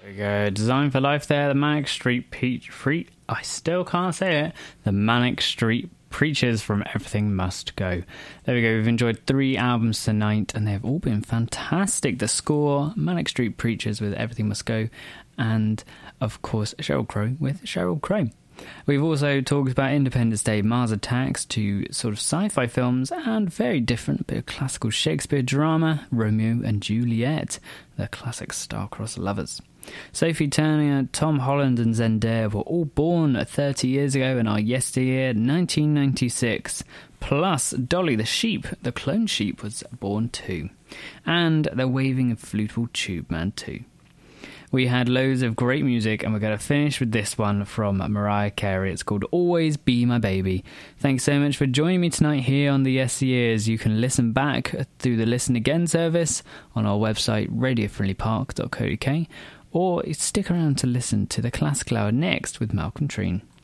There we go. Design for Life there. The Manic Street I still can't say it. The Manic Street Preachers from Everything Must Go. There we go. We've enjoyed 3 albums tonight and they've all been fantastic. The Score, Manic Street Preachers with Everything Must Go, and of course Sheryl Crow with Sheryl Crow. We've also talked about Independence Day, Mars Attacks, to sort of sci-fi films, and very different bit of classical Shakespeare drama, Romeo and Juliet, the classic star-crossed lovers. Sophie Turner, Tom Holland and Zendaya were all born 30 years ago in our yesteryear, 1996. Plus, Dolly the sheep, the clone sheep, was born too. And the Waving Fluteful Tube Man too. We had loads of great music, and we're going to finish with this one from Mariah Carey. It's called Always Be My Baby. Thanks so much for joining me tonight here on the Yes Years. You can listen back through the Listen Again service on our website, radiofriendlypark.co.uk, or stick around to listen to the Classical Hour next with Malcolm Treen.